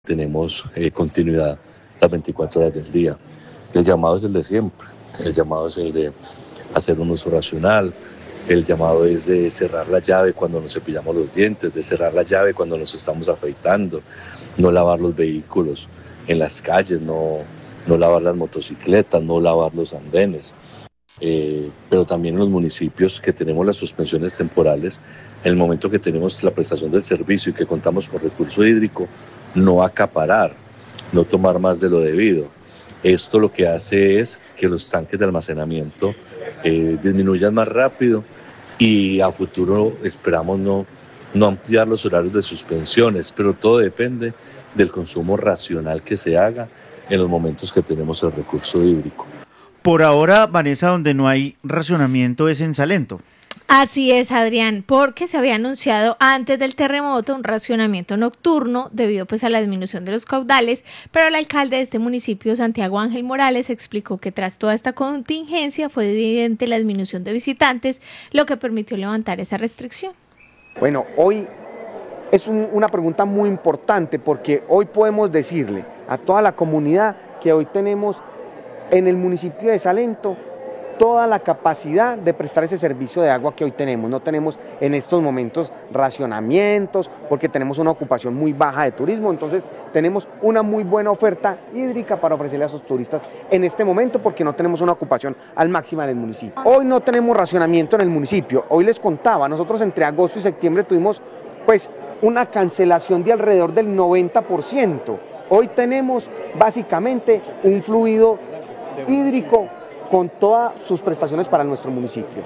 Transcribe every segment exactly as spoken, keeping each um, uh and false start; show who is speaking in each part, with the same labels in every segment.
Speaker 1: tenemos eh, continuidad las veinticuatro horas del día. El llamado es el de siempre, el llamado es el de hacer un uso racional, el llamado es de cerrar la llave cuando nos cepillamos los dientes, de cerrar la llave cuando nos estamos afeitando, no lavar los vehículos en las calles, no, no lavar las motocicletas, no lavar los andenes. Eh, pero también en los municipios que tenemos las suspensiones temporales, en el momento que tenemos la prestación del servicio y que contamos con recurso hídrico, no acaparar, no tomar más de lo debido. Esto lo que hace es que los tanques de almacenamiento eh, disminuyan más rápido y a futuro esperamos no, no ampliar los horarios de suspensiones, pero todo depende del consumo racional que se haga en los momentos que tenemos el recurso hídrico.
Speaker 2: Por ahora, Vanessa, donde no hay racionamiento es en Salento.
Speaker 3: Así es, Adrián, porque se había anunciado antes del terremoto un racionamiento nocturno debido pues a la disminución de los caudales, pero el alcalde de este municipio, Santiago Ángel Morales, explicó que tras toda esta contingencia fue evidente la disminución de visitantes, lo que permitió levantar esa restricción.
Speaker 4: Bueno, hoy es un, una pregunta muy importante porque hoy podemos decirle a toda la comunidad que hoy tenemos en el municipio de Salento toda la capacidad de prestar ese servicio de agua que hoy tenemos. No tenemos en estos momentos racionamientos porque tenemos una ocupación muy baja de turismo, entonces tenemos una muy buena oferta hídrica para ofrecerle a esos turistas en este momento porque no tenemos una ocupación al máximo en el municipio. Hoy no tenemos racionamiento en el municipio, hoy les contaba, nosotros entre agosto y septiembre tuvimos pues una cancelación de alrededor del noventa por ciento. Hoy tenemos básicamente un fluido hídrico con todas sus prestaciones para nuestro municipio.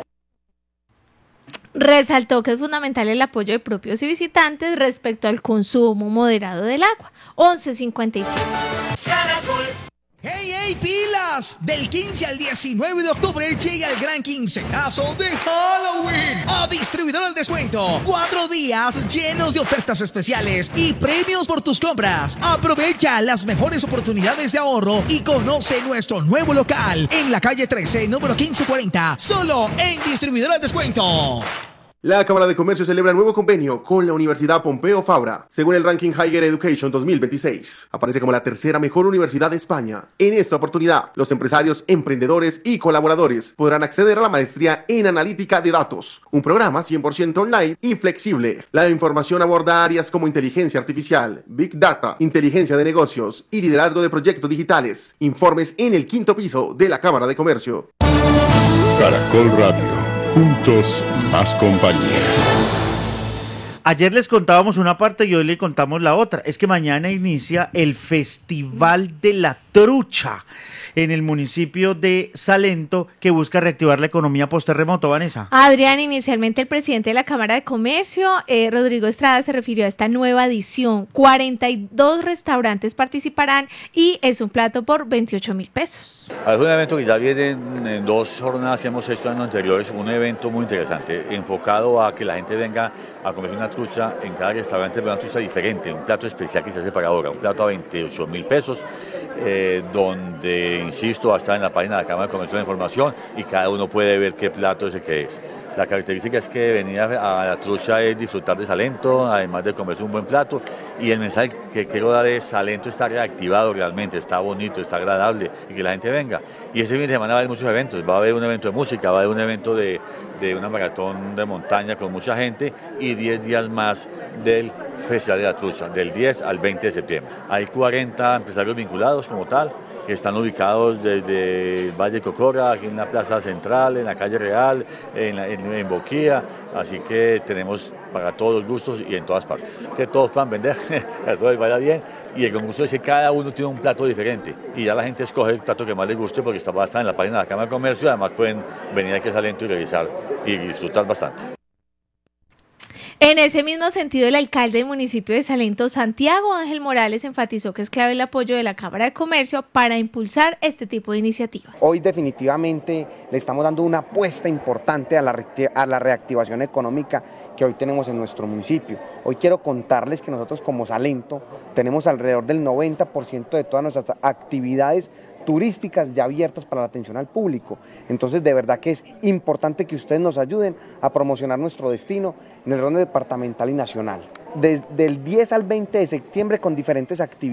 Speaker 3: Resaltó que es fundamental el apoyo de propios y visitantes respecto al consumo moderado del agua. once cincuenta y siete.
Speaker 5: ¡Hey, hey, pilas! Del quince al diecinueve de octubre llega el gran quincenazo de Halloween a Distribuidor al Descuento. Cuatro días llenos de ofertas especiales y premios por tus compras. Aprovecha las mejores oportunidades de ahorro y conoce nuestro nuevo local en la calle trece, número quince cuarenta, solo en Distribuidor al Descuento.
Speaker 6: La Cámara de Comercio celebra nuevo convenio con la Universidad Pompeu Fabra. Según el ranking Higher Education dos mil veintiséis, aparece como la tercera mejor universidad de España. En esta oportunidad, los empresarios, emprendedores y colaboradores podrán acceder a la maestría en analítica de datos, un programa cien por ciento online y flexible. La información aborda áreas como inteligencia artificial, big data, inteligencia de negocios y liderazgo de proyectos digitales. Informes en el quinto piso de la Cámara de Comercio.
Speaker 7: Caracol Radio. Juntos, más compañía.
Speaker 2: Ayer les contábamos una parte y hoy le contamos la otra. Es que mañana inicia el Festival de la Trucha en el municipio de Salento, que busca reactivar la economía post-terremoto. Vanessa.
Speaker 3: Adrián, inicialmente el presidente de la Cámara de Comercio, eh, Rodrigo Estrada, se refirió a esta nueva edición. cuarenta y dos restaurantes participarán y es un plato por veintiocho mil pesos.
Speaker 8: Es un evento que ya viene en, en dos jornadas que hemos hecho años anteriores, un evento muy interesante, enfocado a que la gente venga a comer una trucha en cada restaurante, una trucha diferente, un plato especial que se hace para ahora, un plato a veintiocho mil pesos. Eh, donde, insisto, va a estar en la página de la Cámara de Comercio de Información y cada uno puede ver qué plato es el que es. La característica es que venir a la trucha es disfrutar de Salento, además de comerse un buen plato, y el mensaje que quiero dar es: Salento está reactivado realmente, está bonito, está agradable, y que la gente venga. Y ese fin de semana va a haber muchos eventos, va a haber un evento de música, va a haber un evento de, de una maratón de montaña con mucha gente y diez días más del Festival de la Trucha, del diez al veinte de septiembre. Hay cuarenta empresarios vinculados como tal, que están ubicados desde el Valle de Cocora, aquí en la Plaza Central, en la Calle Real, en, la, en, en Boquía, así que tenemos para todos los gustos y en todas partes. Que todos puedan vender, que a todos les vaya bien, y el concurso es que cada uno tiene un plato diferente, y ya la gente escoge el plato que más les guste, porque está, va a estar en la página de la Cámara de Comercio, y además pueden venir aquí a Salento y revisar y disfrutar bastante.
Speaker 3: En ese mismo sentido, el alcalde del municipio de Salento, Santiago Ángel Morales, enfatizó que es clave el apoyo de la Cámara de Comercio para impulsar este tipo de iniciativas.
Speaker 4: Hoy definitivamente le estamos dando una apuesta importante a la, a la reactivación económica que hoy tenemos en nuestro municipio. Hoy quiero contarles que nosotros como Salento tenemos alrededor del noventa por ciento de todas nuestras actividades turísticas ya abiertas para la atención al público. Entonces, de verdad que es importante que ustedes nos ayuden a promocionar nuestro destino en el orden departamental y nacional. desde el diez al veinte de septiembre con diferentes actividades.